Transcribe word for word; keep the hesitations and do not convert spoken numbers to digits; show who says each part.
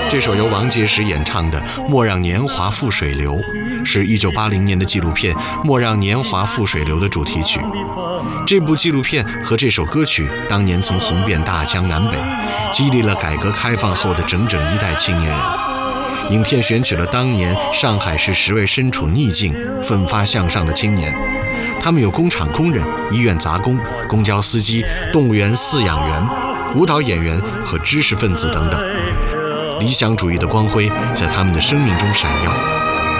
Speaker 1: 这首由王杰石演唱的《莫让年华付水流》是一九八零年的纪录片《莫让年华付水流》的主题曲。这部纪录片和这首歌曲当年曾红遍大江南北，激励了改革开放后的整整一代青年人。影片选取了当年上海市十位身处逆境、奋发向上的青年，他们有工厂工人、医院杂工、公交司机、动物园饲养员、舞蹈演员和知识分子等等。理想主义的光辉在他们的生命中闪耀。